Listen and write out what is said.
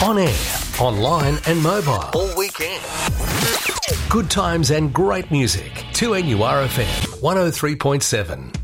On air, online and mobile all weekend. Good times and great music. 2NURFM 103.7.